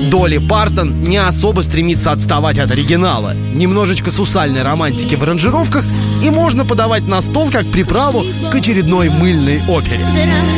Долли Партон не особо стремится отставать от оригинала. Немножечко сусальной романтики в аранжировках, и можно подавать на стол как приправу к очередной мыльной опере.